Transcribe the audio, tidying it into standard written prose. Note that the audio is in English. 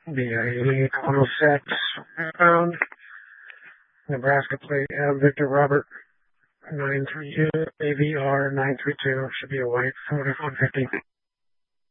BIE 106, pound. Nebraska plate, Victor Robert 932, AVR 932, should be a white, Ford F-150.